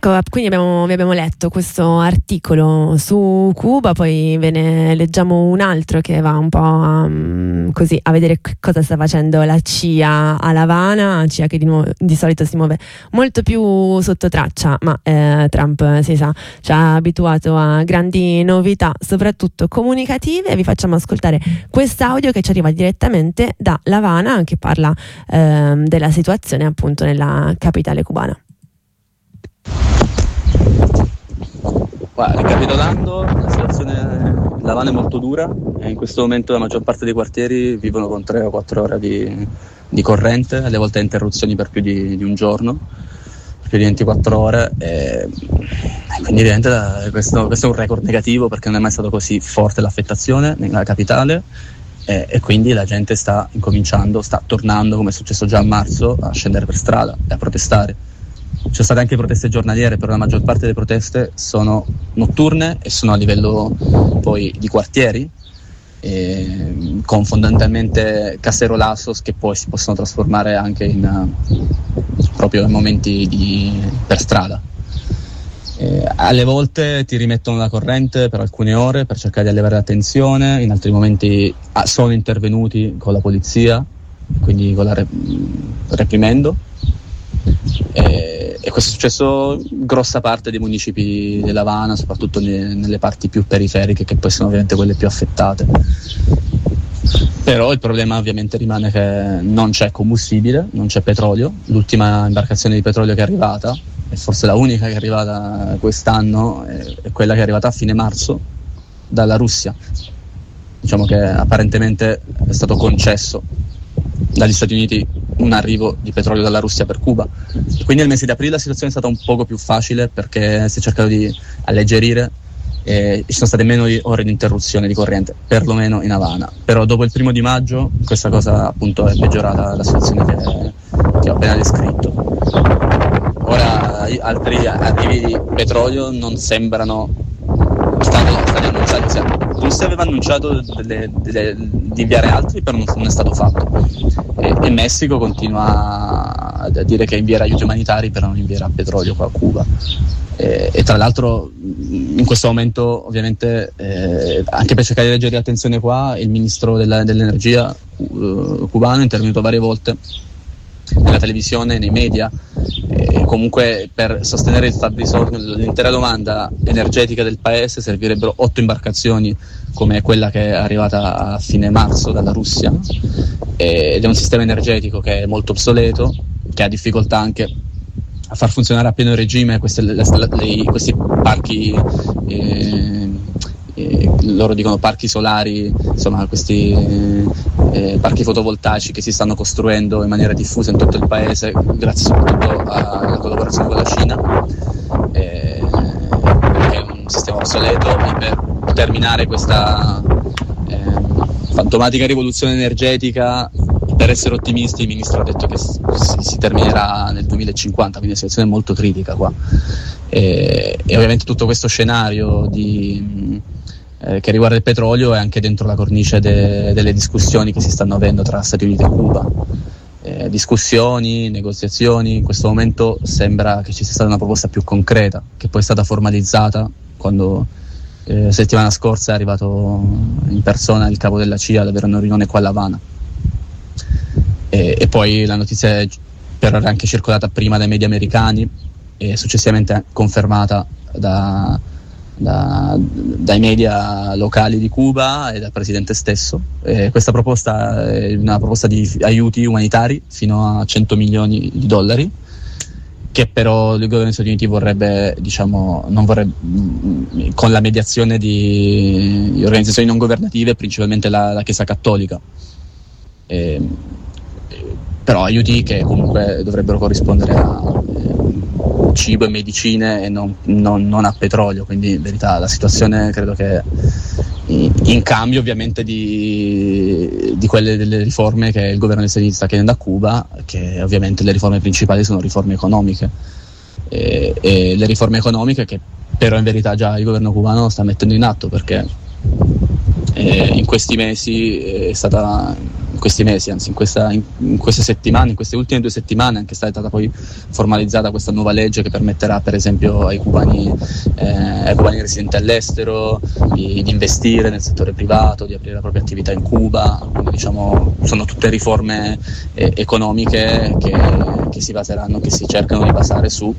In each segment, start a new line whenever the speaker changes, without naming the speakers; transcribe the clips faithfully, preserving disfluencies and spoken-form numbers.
Ecco, quindi abbiamo, vi abbiamo letto questo articolo su Cuba, poi ve ne leggiamo un altro che va un po' um, così a vedere c- cosa sta facendo la C I A a La Habana, C I A che di, nuovo, di solito si muove molto più sotto traccia, ma eh, Trump, si sa, ci ha abituato a grandi novità, soprattutto comunicative. Vi facciamo ascoltare quest'audio che ci arriva direttamente da La Habana, che parla eh, della situazione appunto nella capitale cubana.
Guarda, ricapitolando, la situazione La Habana è molto dura e in questo momento la maggior parte dei quartieri vivono con tre o quattro ore di, di corrente, alle volte interruzioni per più di, di un giorno, per più di ventiquattro ore, e, e quindi ovviamente questo, questo è un record negativo, perché non è mai stato così forte l'affettazione nella capitale, e, e quindi la gente sta incominciando, sta tornando, come è successo già a marzo, a scendere per strada e a protestare. Ci sono state anche proteste giornaliere, però la maggior parte delle proteste sono notturne e sono a livello poi di quartieri, e con fondamentalmente cacerolazos che poi si possono trasformare anche in uh, proprio in momenti di, per strada. E alle volte ti rimettono la corrente per alcune ore per cercare di allevare la tensione, in altri momenti ah, sono intervenuti con la polizia, quindi con la re- reprimendo. E, e questo è successo in grossa parte dei municipi della Habana, soprattutto ne, nelle parti più periferiche, che poi sono ovviamente quelle più affettate. Però il problema ovviamente rimane che non c'è combustibile, non c'è petrolio. L'ultima imbarcazione di petrolio che è arrivata, e forse la unica che è arrivata quest'anno, è, è quella che è arrivata a fine marzo dalla Russia. Diciamo che apparentemente è stato concesso dagli Stati Uniti un arrivo di petrolio dalla Russia per Cuba. Quindi nel mese di aprile la situazione è stata un poco più facile, perché si è cercato di alleggerire e ci sono state meno ore di interruzione di corrente, perlomeno in Habana. Però dopo il primo di maggio questa cosa appunto è peggiorata, la situazione che, che ho appena descritto. Ora altri arrivi di petrolio non sembrano stati, stati annunciati, cioè, Russia aveva annunciato delle, delle, di inviare altri, però non, non è stato fatto, e, e Messico continua a dire che invierà aiuti umanitari, però non invierà petrolio qua a Cuba. E, e tra l'altro in questo momento ovviamente eh, anche per cercare di leggere la tensione qua, il ministro della, dell'energia uh, cubano è intervenuto varie volte nella televisione, nei media, e comunque per sostenere il fabbisogno, l'intera domanda energetica del paese servirebbero otto imbarcazioni come quella che è arrivata a fine marzo dalla Russia, ed è un sistema energetico che è molto obsoleto, che ha difficoltà anche a far funzionare a pieno regime queste, le, le, questi parchi eh, eh, loro dicono parchi solari, insomma questi eh, parchi fotovoltaici che si stanno costruendo in maniera diffusa in tutto il paese, grazie soprattutto alla collaborazione con la Cina, eh, che è un sistema obsoleto, e per terminare questa eh, fantomatica rivoluzione energetica, per essere ottimisti, il ministro ha detto che si, si terminerà nel duemilacinquanta, quindi la situazione è molto critica qua. E, e ovviamente tutto questo scenario di, eh, che riguarda il petrolio è anche dentro la cornice de, delle discussioni che si stanno avendo tra Stati Uniti e Cuba. Eh, discussioni, negoziazioni, in questo momento sembra che ci sia stata una proposta più concreta, che poi è stata formalizzata quando eh, settimana scorsa è arrivato in persona il capo della C I A ad avere una riunione qua a La Habana. E, e poi la notizia è però era anche circolata prima dai media americani e successivamente confermata da, da, dai media locali di Cuba e dal presidente stesso. E questa proposta è una proposta di aiuti umanitari fino a cento milioni di dollari, che però il governo degli Stati Uniti vorrebbe, diciamo, non vorrebbe, con la mediazione di, di organizzazioni non governative, principalmente la, la Chiesa Cattolica. E, però aiuti che comunque dovrebbero corrispondere a eh, cibo e medicine e non, non, non a petrolio, quindi in verità la situazione credo che in, in cambio ovviamente di, di quelle delle riforme che il governo degli Stati Uniti sta chiedendo a Cuba, che ovviamente le riforme principali sono riforme economiche, e, e le riforme economiche che però in verità già il governo cubano sta mettendo in atto, perché eh, in questi mesi è stata questi mesi, anzi in, questa, in, in queste settimane, in queste ultime due settimane, anche è stata poi formalizzata questa nuova legge che permetterà per esempio ai cubani, eh, ai cubani residenti all'estero di, di investire nel settore privato, di aprire la propria attività in Cuba. Quindi, diciamo, sono tutte riforme eh, economiche che, che si baseranno, che si cercano di basare su,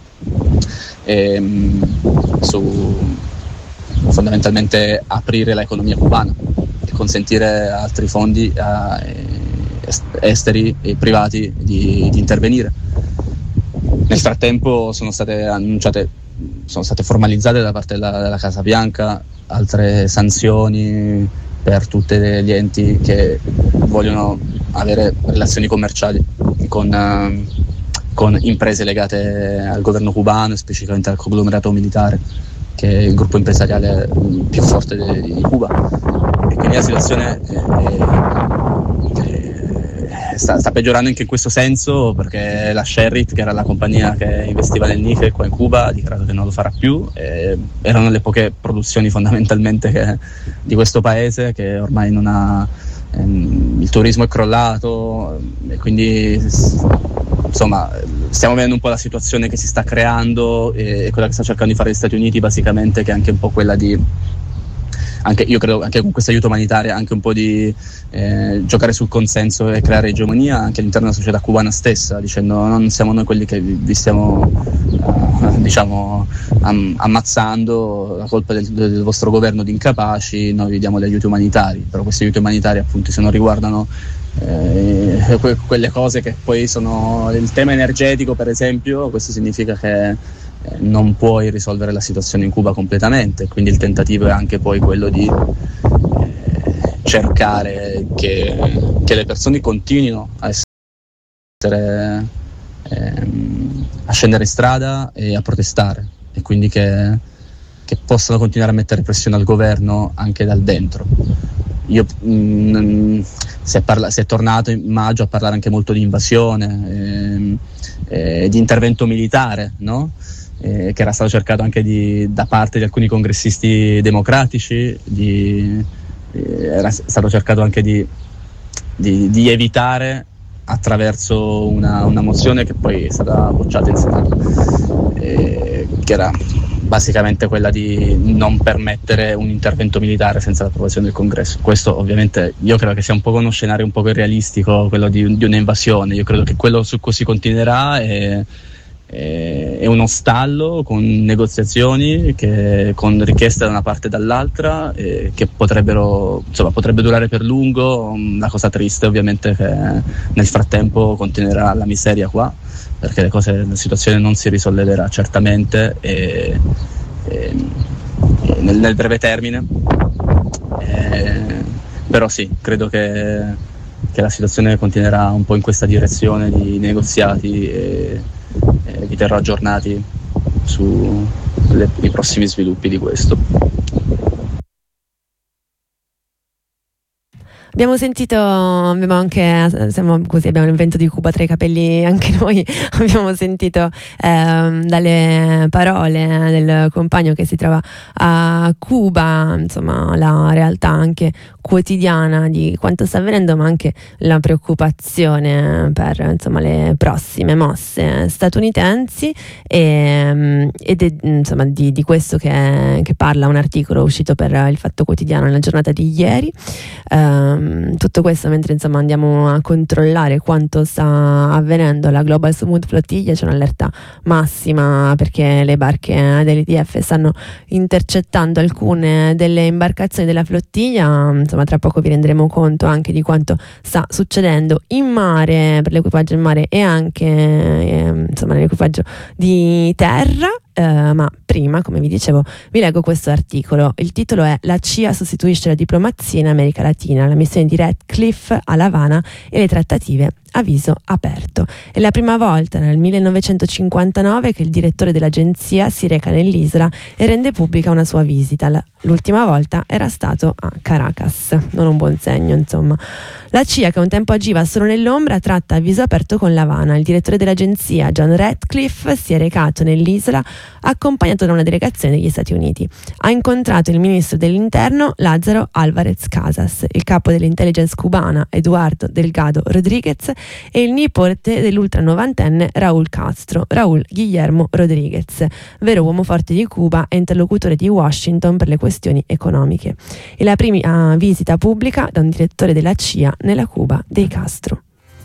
ehm, su fondamentalmente aprire l'economia cubana e consentire a altri fondi a, esteri e privati di, di intervenire. Nel frattempo sono state annunciate, sono state formalizzate da parte della, della Casa Bianca altre sanzioni per tutti gli enti che vogliono avere relazioni commerciali con, uh, con imprese legate al governo cubano e specificamente al conglomerato militare, che è il gruppo empresariale più forte di, di Cuba. E quindi la situazione è, è, sta, sta peggiorando anche in questo senso, perché la Sherritt, che era la compagnia che investiva nel nickel qua in Cuba, ha dichiarato che non lo farà più. E erano le poche produzioni fondamentalmente che, di questo paese, che ormai non ha, ehm, il turismo è crollato, e quindi insomma stiamo vedendo un po' la situazione che si sta creando e quella che sta cercando di fare gli Stati Uniti, basicamente, che è anche un po' quella di, anche io credo anche con questo aiuto umanitario, anche un po' di eh, giocare sul consenso e creare egemonia anche all'interno della società cubana stessa, dicendo non siamo noi quelli che vi, vi stiamo uh, diciamo am, ammazzando, la colpa del, del vostro governo di incapaci, noi vi diamo gli aiuti umanitari. Però questi aiuti umanitari, appunto, se non riguardano Eh, que- quelle cose che poi sono il tema energetico, per esempio, questo significa che eh, non puoi risolvere la situazione in Cuba completamente, quindi il tentativo è anche poi quello di eh, cercare che, che le persone continuino a essere ehm, a scendere in strada e a protestare, e quindi che, che possano continuare a mettere pressione al governo anche dal dentro. Io mh, si, è parla- si è tornato in maggio a parlare anche molto di invasione, eh, eh, di intervento militare, no? Eh, che era stato cercato anche di, da parte di alcuni congressisti democratici, di, eh, era stato cercato anche di, di, di evitare attraverso una, una mozione che poi è stata bocciata in Senato, eh, che era basicamente quella di non permettere un intervento militare senza l'approvazione del Congresso. Questo ovviamente io credo che sia un po' uno scenario un po' irrealistico, quello di, di un'invasione. Io credo che quello su cui si continuerà è, è, è uno stallo con negoziazioni, che, con richieste da una parte e dall'altra, eh, che potrebbero, insomma, potrebbe durare per lungo. La cosa triste ovviamente è che nel frattempo continuerà la miseria qua, perché le cose, la situazione non si risolleverà certamente e, e, e nel, nel breve termine, e, però sì, credo che, che la situazione continuerà un po' in questa direzione di negoziati, e, e vi terrò aggiornati sui prossimi sviluppi di questo.
Abbiamo sentito, abbiamo anche, siamo così, abbiamo il vento di Cuba tra i capelli anche noi, abbiamo sentito ehm, dalle parole del compagno che si trova a Cuba, insomma, la realtà anche quotidiana di quanto sta avvenendo, ma anche la preoccupazione per, insomma, le prossime mosse statunitensi, e, ed è, insomma, di, di questo che, che parla un articolo uscito per il Fatto Quotidiano nella giornata di ieri. Um, tutto questo mentre, insomma, andiamo a controllare quanto sta avvenendo alla Global Smooth Flottiglia. C'è un'allerta massima perché le barche dell'I D F stanno intercettando alcune delle imbarcazioni della flottiglia. Insomma, tra poco vi renderemo conto anche di quanto sta succedendo in mare, per l'equipaggio in mare e anche eh, insomma nell'equipaggio di terra. Uh, ma prima, come vi dicevo, vi leggo questo articolo. Il titolo è "La C I A sostituisce la diplomazia in America Latina, la missione di Ratcliffe a L'Avana e le trattative a viso aperto". È la prima volta nel millenovecentocinquantanove che il direttore dell'agenzia si reca nell'isola e rende pubblica una sua visita. L'ultima volta era stato a Caracas, non un buon segno, insomma. La C I A, che un tempo agiva solo nell'ombra, tratta a viso aperto con l'Havana. Il direttore dell'agenzia, John Ratcliffe, si è recato nell'isola accompagnato da una delegazione degli Stati Uniti. Ha incontrato il ministro dell'interno Lázaro Álvarez Casas, il capo dell'intelligence cubana Eduardo Delgado Rodríguez e il nipote dell'ultranovantenne Raúl Castro, Raúl Guillermo Rodríguez, vero uomo forte di Cuba e interlocutore di Washington per le questioni economiche. È la prima visita pubblica da un direttore della C I A nella Cuba dei Castro.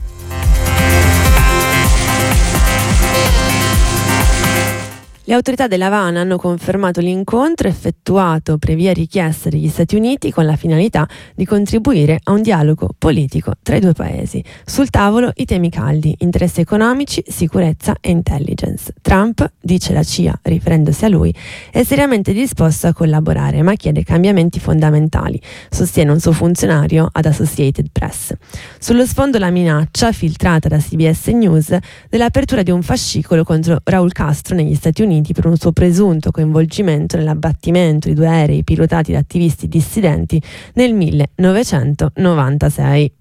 Le autorità dell'Havana hanno confermato l'incontro effettuato previa richiesta degli Stati Uniti con la finalità di contribuire a un dialogo politico tra i due paesi. Sul tavolo i temi caldi: interessi economici, sicurezza e intelligence. Trump, dice la C I A riferendosi a lui, è seriamente disposto a collaborare, ma chiede cambiamenti fondamentali, sostiene un suo funzionario ad Associated Press. Sullo sfondo la minaccia, filtrata da C B S News, dell'apertura di un fascicolo contro Raúl Castro negli Stati Uniti per un suo presunto coinvolgimento nell'abbattimento di due aerei pilotati da attivisti dissidenti nel millenovecentonovantasei.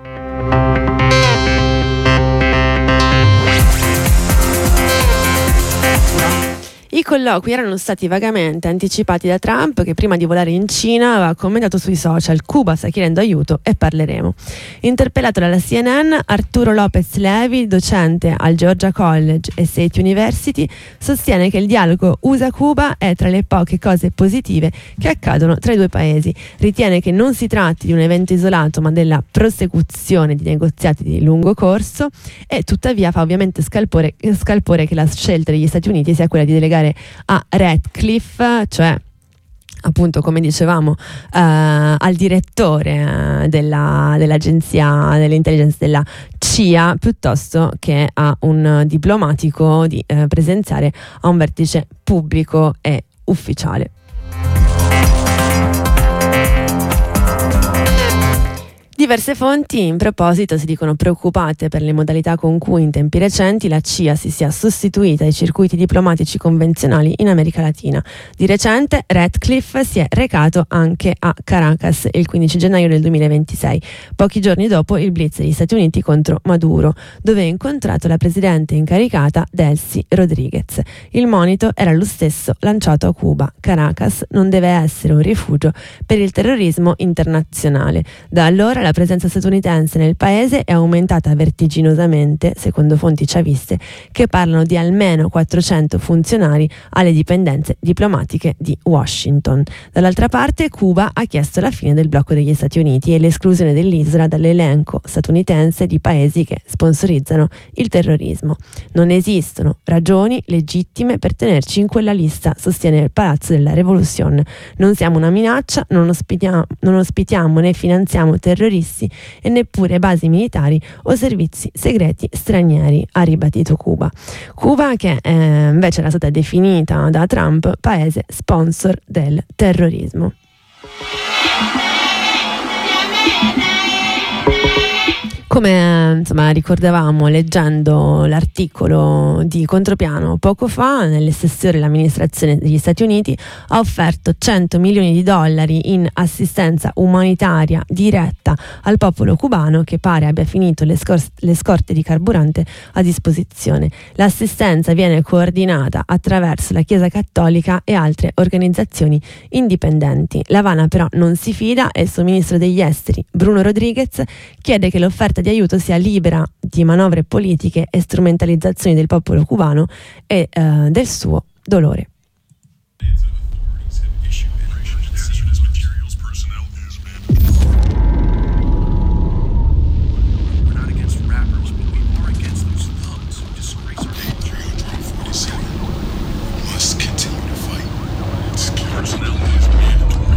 I colloqui erano stati vagamente anticipati da Trump, che prima di volare in Cina aveva commentato sui social: Cuba sta chiedendo aiuto e parleremo. Interpellato dalla C N N, Arturo Lopez Levi, docente al Georgia College e State University, sostiene che il dialogo U S A-Cuba è tra le poche cose positive che accadono tra i due paesi. Ritiene che non si tratti di un evento isolato, ma della prosecuzione di negoziati di lungo corso, e tuttavia fa ovviamente scalpore, scalpore che la scelta degli Stati Uniti sia quella di delegare a Ratcliffe, cioè appunto, come dicevamo, uh, al direttore uh, della, dell'agenzia dell'intelligence della C I A, piuttosto che a un uh, diplomatico di uh, presenziare a un vertice pubblico e ufficiale. Diverse fonti in proposito si dicono preoccupate per le modalità con cui in tempi recenti la C I A si sia sostituita ai circuiti diplomatici convenzionali in America Latina. Di recente Ratcliffe si è recato anche a Caracas il quindici gennaio del duemilaventisei, pochi giorni dopo il blitz degli Stati Uniti contro Maduro, dove ha incontrato la presidente incaricata Delcy Rodriguez. Il monito era lo stesso lanciato a Cuba: Caracas non deve essere un rifugio per il terrorismo internazionale. Da allora la presenza statunitense nel paese è aumentata vertiginosamente, secondo fonti chaviste che parlano di almeno quattrocento funzionari alle dipendenze diplomatiche di Washington. Dall'altra parte, Cuba ha chiesto la fine del blocco degli Stati Uniti e l'esclusione dell'isola dall'elenco statunitense di paesi che sponsorizzano il terrorismo. Non esistono ragioni legittime per tenerci in quella lista, sostiene il Palazzo della Revoluzione. Non siamo una minaccia, non ospitiamo, non ospitiamo né finanziamo terroristi e neppure basi militari o servizi segreti stranieri, ha ribadito Cuba. Cuba che eh, invece era stata definita da Trump paese sponsor del terrorismo. Come insomma ricordavamo leggendo l'articolo di Contropiano poco fa, nelle stesse ore l'amministrazione degli Stati Uniti ha offerto cento milioni di dollari in assistenza umanitaria diretta al popolo cubano, che pare abbia finito le, scor- le scorte di carburante a disposizione. L'assistenza viene coordinata attraverso la Chiesa Cattolica e altre organizzazioni indipendenti. L'Havana però non si fida e il suo ministro degli esteri, Bruno Rodriguez, chiede che l'offerta di aiuto sia libera di manovre politiche e strumentalizzazioni del popolo cubano e eh, del suo dolore.
Personnel